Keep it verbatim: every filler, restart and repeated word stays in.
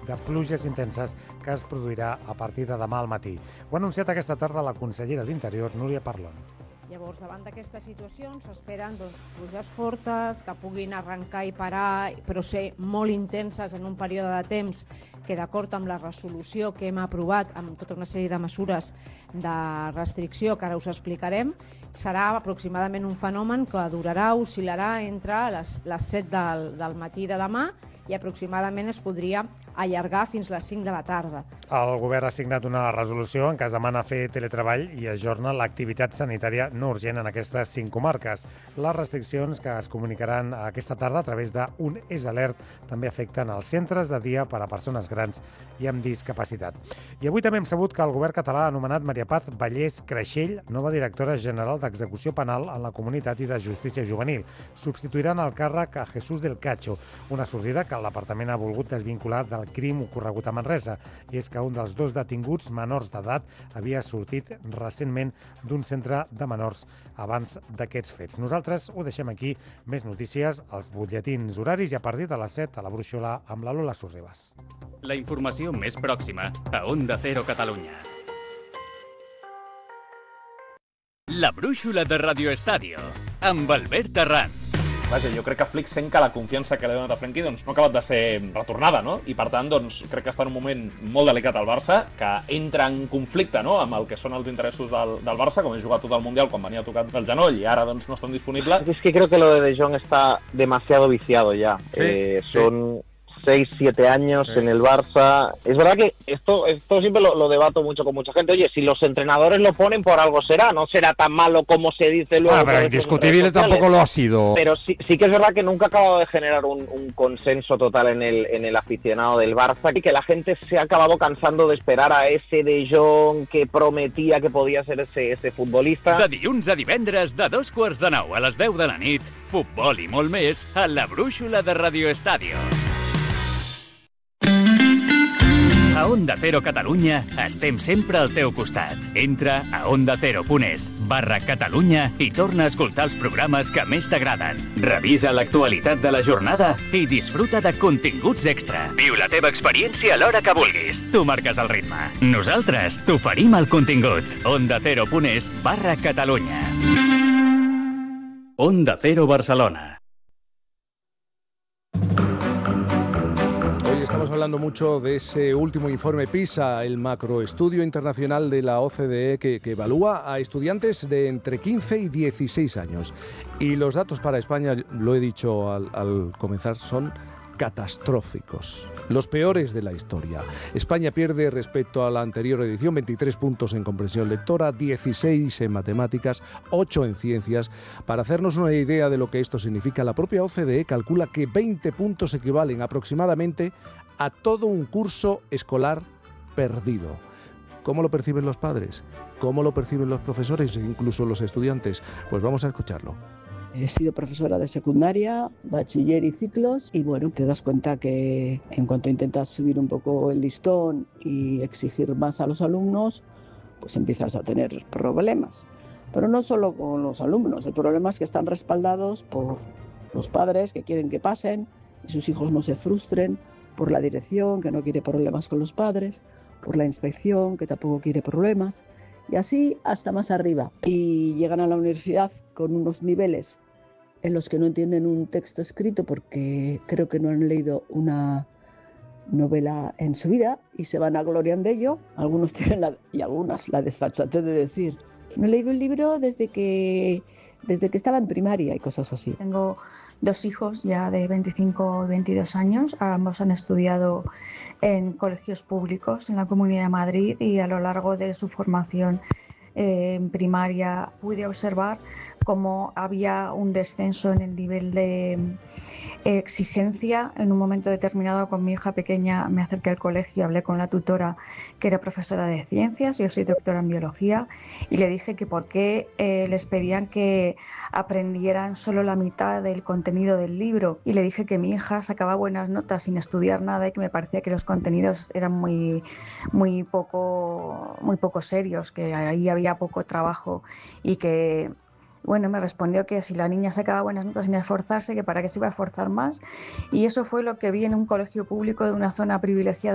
de pluges intenses que es produirà a partir de demà al matí. Ho ha anunciat aquesta tarda la consellera d'Interior, Núria Parlon. Llavors, davant d'aquestes situacions, s'esperen doncs, pluges fortes que puguin arrencar i parar, però ser molt intenses en un període de temps que, d'acord amb la resolució que hem aprovat amb tota una sèrie de mesures de restricció que ara us explicarem, serà aproximadament un fenomen que durarà, oscil·larà entre les, les set del, del matí de demà i aproximadament es podria allargar fins les cinc de la tarda. El govern ha signat una resolució en què es demana fer teletreball i ajorna l'activitat sanitària no urgent en aquestes cinc comarques. Les restriccions que es comunicaran aquesta tarda a través d'un E S Alert també afecten els centres de dia per a persones grans i amb discapacitat. I avui també hem sabut que el govern català ha anomenat Maria Paz Vallès Creixell, nova directora general d'Execució Penal en la Comunitat i de Justícia Juvenil. Substituiran el càrrec a Jesús del Cacho, una sortida que el departament ha volgut desvincular del crim ocorregut a Manresa. I és que un dels dos detinguts menors d'edat havia sortit recentment d'un centre de menors abans d'aquests fets. Nosaltres ho deixem aquí. Més notícies, els butlletins horaris i a partir de les set a la Brúixola amb la Lola Sorribas. La informació més pròxima a Onda Cero Catalunya. La Brúixola de Radio Estadio amb Albert Terran. Vaja, jo crec que Flick sent que la confiança que li ha donat a Frenkie doncs, no ha acabat de ser retornada, no? I per tant, doncs, crec que està en un moment molt delicat al Barça, que entra en conflicte, no?, amb el que són els interessos del, del Barça, com he jugat tot el Mundial quan venia tocat del genoll i ara doncs, no estan disponibles. Es que creo que lo de De Jong está demasiado viciado ya. Sí, eh, son... Sí. seis, siete años sí. en el Barça. Es verdad que esto, esto siempre lo, lo debato mucho con mucha gente. Oye, si los entrenadores lo ponen, por algo será. No será tan malo como se dice luego. Ah, pero indiscutible tampoco lo ha sido. Pero sí, sí que es verdad que nunca ha acabado de generar un, un consenso total en el, en el aficionado del Barça y que la gente se ha acabado cansando de esperar a ese De Jong que prometía que podía ser ese, ese futbolista. De dilluns a divendres, de dos quarts de nou a les deu de la nit, futbol i molt més a la Brúixola de Radio Estadio. A Onda Cero Catalunya estem sempre al teu costat. Entra a ondacero.es barra Catalunya i torna a escoltar els programes que més t'agraden. Revisa l'actualitat de la jornada i disfruta de continguts extra. Viu la teva experiència a l'hora que vulguis. Tu marques el ritme. Nosaltres t'oferim el contingut. ondacero.es barra Catalunya. Onda Cero Barcelona. Estamos hablando mucho de ese último informe PISA, el macroestudio internacional de la O C D E que, que evalúa a estudiantes de entre quince y dieciséis años. Y los datos para España, lo he dicho al, al comenzar, son catastróficos, los peores de la historia. España pierde respecto a la anterior edición veintitrés puntos en comprensión lectora, dieciséis en matemáticas, ocho en ciencias. Para hacernos una idea de lo que esto significa, la propia O C D E calcula que veinte puntos equivalen aproximadamente a todo un curso escolar perdido. ¿Cómo lo perciben los padres? ¿Cómo lo perciben los profesores e incluso los estudiantes? Pues vamos a escucharlo. He sido profesora de secundaria, bachiller y ciclos y bueno, te das cuenta que en cuanto intentas subir un poco el listón y exigir más a los alumnos, pues empiezas a tener problemas. Pero no solo con los alumnos, el problema es que están respaldados por los padres que quieren que pasen y sus hijos no se frustren, por la dirección que no quiere problemas con los padres, por la inspección que tampoco quiere problemas y así hasta más arriba. Y llegan a la universidad con unos niveles en los que no entienden un texto escrito porque creo que no han leído una novela en su vida y se van a gloriar de ello. Algunos tienen la, y algunas la desfachatez de decir, no he leído un libro desde que, desde que estaba en primaria y cosas así. Tengo dos hijos ya de veinticinco y veintidós años, ambos han estudiado en colegios públicos en la Comunidad de Madrid y a lo largo de su formación eh, en primaria pude observar cómo había un descenso en el nivel de eh, exigencia. En un momento determinado con mi hija pequeña me acerqué al colegio, hablé con la tutora que era profesora de ciencias, yo soy doctora en biología, y le dije que por qué eh, les pedían que aprendieran solo la mitad del contenido del libro, y le dije que mi hija sacaba buenas notas sin estudiar nada y que me parecía que los contenidos eran muy, muy, poco, muy poco serios, que ahí había poco trabajo y que bueno, me respondió que si la niña sacaba buenas notas sin esforzarse, que para qué se iba a esforzar más. Y eso fue lo que vi en un colegio público de una zona privilegiada